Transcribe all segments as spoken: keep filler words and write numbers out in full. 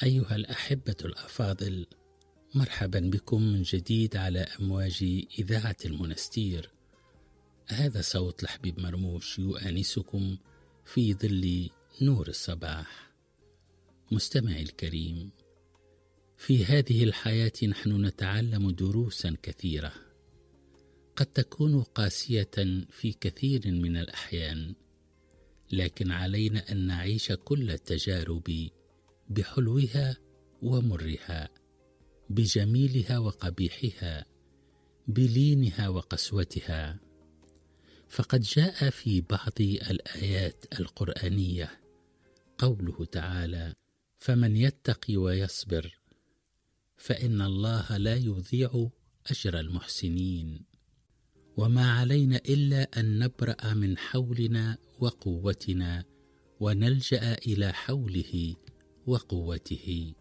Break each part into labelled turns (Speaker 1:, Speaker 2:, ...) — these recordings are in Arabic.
Speaker 1: أيها الأحبة الأفاضل، مرحبا بكم من جديد على أمواج إذاعة المنستير. هذا صوت لحبيب مرموش يؤانسكم في ظل نور الصباح. مستمعي الكريم، في هذه الحياة نحن نتعلم دروسا كثيرة، قد تكون قاسية في كثير من الأحيان، لكن علينا أن نعيش كل التجارب بحلوها ومرها، بجميلها وقبيحها، بلينها وقسوتها. فقد جاء في بعض الآيات القرآنية قوله تعالى: فمن يتقي ويصبر فإن الله لا يضيع أجر المحسنين. وما علينا إلا أن نبرأ من حولنا وقوتنا ونلجأ إلى حوله وقوته.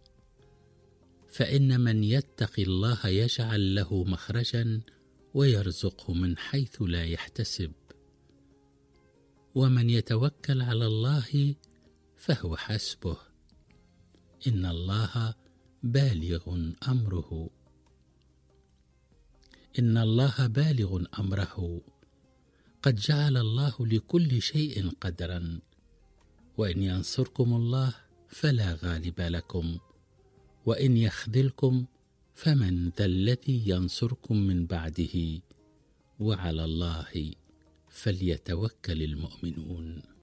Speaker 1: فإن من يتق الله يجعل له مخرجا ويرزقه من حيث لا يحتسب، ومن يتوكل على الله فهو حسبه، إن الله بالغ أمره إن الله بالغ أمره قد جعل الله لكل شيء قدرا، وإن ينصركم الله فلا غالب لكم، وإن يخذلكم فمن ذا الذي ينصركم من بعده، وعلى الله فليتوكل المؤمنون.